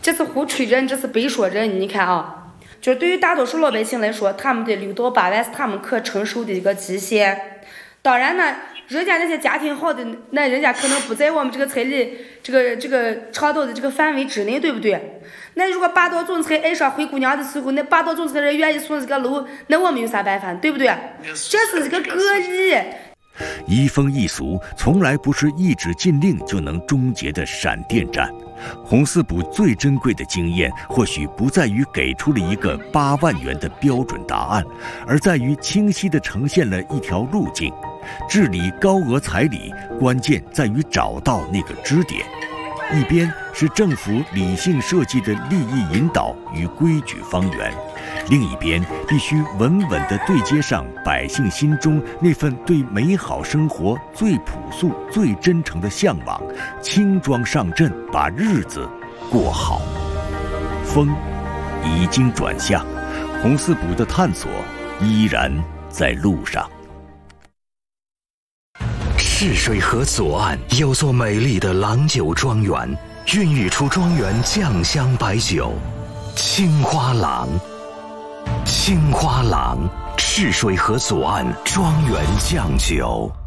这是胡吹人，这是背说人。你看啊，就是对于大多数老百姓来说，他们的6到8万是他们可承受的一个极限。当然呢，人家那些家庭好的，那人家可能不在我们这个彩礼这个倡导的这个范围之内，对不对？那如果霸道总裁爱上灰姑娘的时候，那霸道总裁人愿意送这个楼，那我们有啥办法，对不对？这是这个恶意。 移风易俗从来不是一纸禁令就能终结的闪电战。红四补最珍贵的经验，或许不在于给出了一个8万元的标准答案，而在于清晰地呈现了一条路径。治理高额彩礼，关键在于找到那个支点。一边是政府理性设计的利益引导与规矩方圆，另一边必须稳稳地对接上百姓心中那份对美好生活最朴素、最真诚的向往，轻装上阵，把日子过好。风已经转向，红四补的探索依然在路上。 赤水河左岸有座美丽的郎酒庄园，孕育出庄园酱香白酒青花郎。青花郎，赤水河左岸庄园酱酒。